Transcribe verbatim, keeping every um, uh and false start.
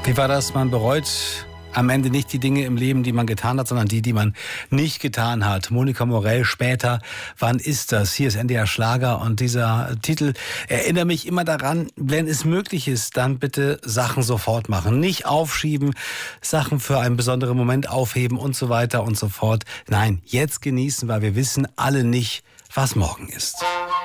Wie war das? Man bereut am Ende nicht die Dinge im Leben, die man getan hat, sondern die, die man nicht getan hat. Monika Morell später. Wann ist das? Hier ist N D R Schlager und dieser Titel erinnert mich immer daran, wenn es möglich ist, dann bitte Sachen sofort machen. Nicht aufschieben, Sachen für einen besonderen Moment aufheben und so weiter und so fort. Nein, jetzt genießen, weil wir wissen alle nicht, was morgen ist.